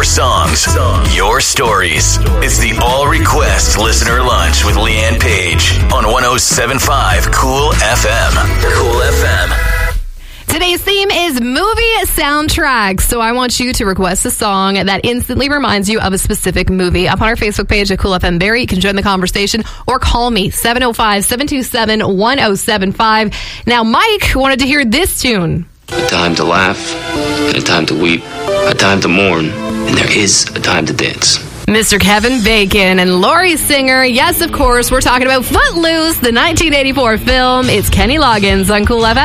Your songs, your stories. It's the All Request Listener Lunch with Leanne Page on 107.5 Cool FM. Cool FM. Today's theme is movie soundtracks. So I want you to request a song that instantly reminds you of a specific movie. Up on our Facebook page at Cool FM Barrie, you can join the conversation or call me, 705-727-1075. Now, Mike wanted to hear this tune. A time to laugh, and a time to weep, a time to mourn, and there is a time to dance. Mr. Kevin Bacon and Laurie Singer. Yes, of course, we're talking about Footloose, the 1984 film. It's Kenny Loggins on Cool FM.